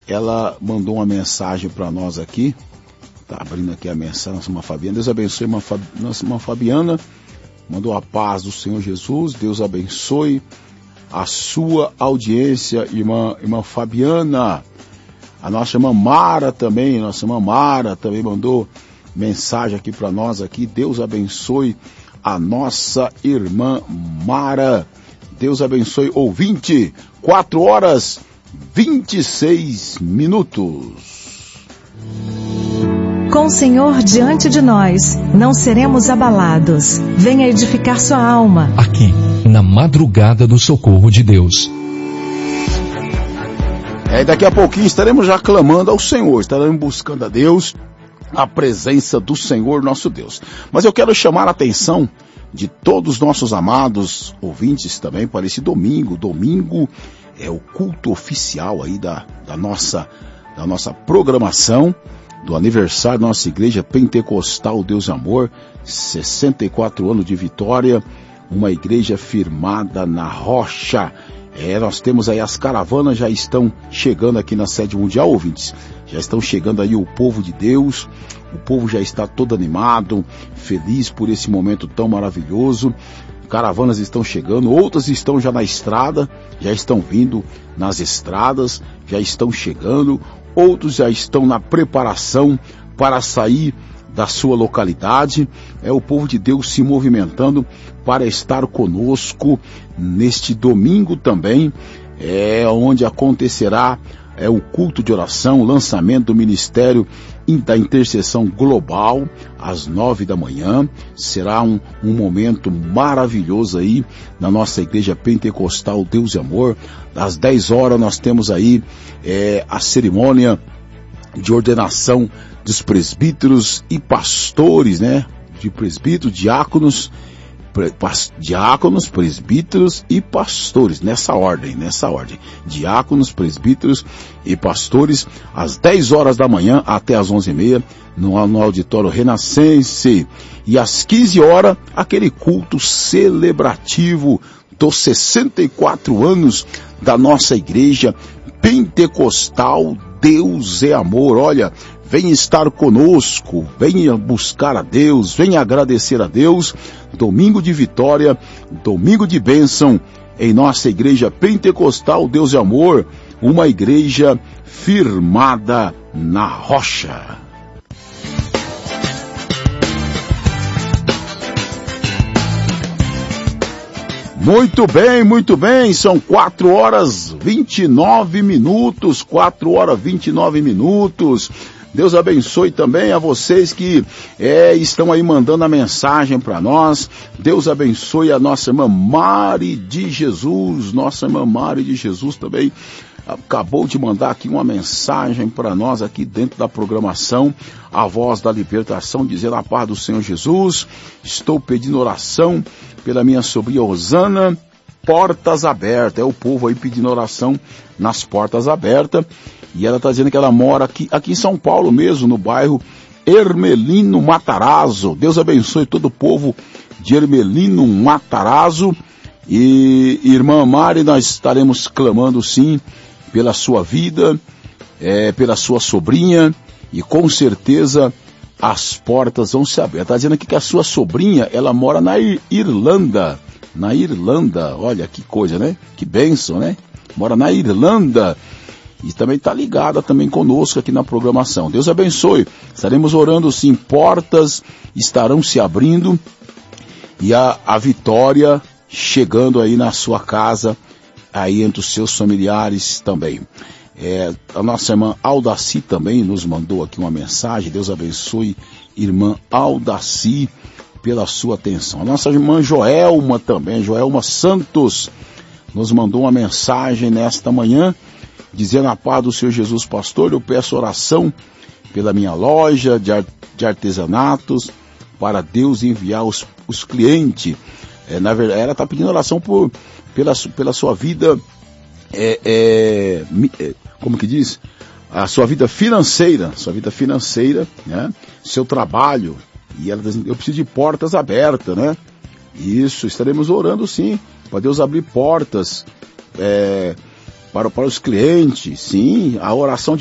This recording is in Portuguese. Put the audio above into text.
ela mandou uma mensagem para nós aqui. Tá abrindo aqui a mensagem, nossa irmã Fabiana. Deus abençoe, nossa irmã Fabiana. Mandou a paz do Senhor Jesus. Deus abençoe a sua audiência, irmã Fabiana. A nossa irmã Mara também mandou mensagem aqui para nós aqui. Deus abençoe a nossa irmã Mara. Deus abençoe, ouvinte. 4h26. Com o Senhor diante de nós, não seremos abalados. Venha edificar sua alma. Aqui, na madrugada do socorro de Deus. Daqui a pouquinho estaremos já clamando ao Senhor, estaremos buscando a Deus, a presença do Senhor nosso Deus. Mas eu quero chamar a atenção de todos os nossos amados ouvintes também para esse domingo. Domingo é o culto oficial aí da nossa programação, do aniversário da nossa igreja pentecostal Deus e Amor, 64 anos de vitória, uma igreja firmada na rocha. Nós temos aí as caravanas, já estão chegando aqui na sede mundial, ouvintes. Já estão chegando aí o povo de Deus, o povo já está todo animado, feliz por esse momento tão maravilhoso. Caravanas estão chegando, outras estão já na estrada, já estão vindo nas estradas, já estão chegando, outros já estão na preparação para sair da sua localidade. É o povo de Deus se movimentando para estar conosco neste domingo também, onde acontecerá o culto de oração, o lançamento do Ministério da Intercessão Global, às 9 da manhã. Será um momento maravilhoso aí na nossa igreja pentecostal Deus e Amor. Às 10 horas nós temos aí a cerimônia de ordenação dos presbíteros e pastores, né? De presbíteros, diáconos, presbíteros e pastores, nessa ordem. Diáconos, presbíteros e pastores, às 10 horas da manhã até às 11h30, no auditório Renascense. E às 15 horas, aquele culto celebrativo dos 64 anos da nossa igreja pentecostal Deus é Amor. Olha, venha estar conosco, venha buscar a Deus, venha agradecer a Deus. Domingo de vitória, domingo de bênção em nossa igreja pentecostal Deus é Amor, uma igreja firmada na rocha. Muito bem, são 4h29, 4h29. Deus abençoe também a vocês que estão aí mandando a mensagem para nós. Deus abençoe a nossa irmã Mari de Jesus, também acabou de mandar aqui uma mensagem para nós aqui dentro da programação, a Voz da Libertação, dizendo: a paz do Senhor Jesus, estou pedindo oração pela minha sobrinha Rosana, portas abertas. É o povo aí pedindo oração nas portas abertas. E ela está dizendo que ela mora aqui em São Paulo mesmo, no bairro Ermelino Matarazzo. Deus abençoe todo o povo de Ermelino Matarazzo. E irmã Mari, nós estaremos clamando sim pela sua vida, pela sua sobrinha, e com certeza as portas vão se abrir. Ela está dizendo aqui que a sua sobrinha, ela mora na Irlanda. Olha que coisa, né? Que bênção, né? Mora na Irlanda. E também está ligada também conosco aqui na programação. Deus abençoe. Estaremos orando sim, portas estarão se abrindo e a vitória chegando aí na sua casa, aí entre os seus familiares também. A nossa irmã Aldaci também nos mandou aqui uma mensagem. Deus abençoe, irmã Aldaci, pela sua atenção. A nossa irmã Joelma também, Joelma Santos, nos mandou uma mensagem nesta manhã, dizendo: a paz do Senhor Jesus, pastor, eu peço oração pela minha loja de artesanatos, para Deus enviar os clientes. Na verdade, ela está pedindo oração pela sua vida, como que diz? A sua vida financeira, né? Seu trabalho. E ela diz: eu preciso de portas abertas, né? Isso, estaremos orando sim, para Deus abrir portas, para os clientes, sim, a oração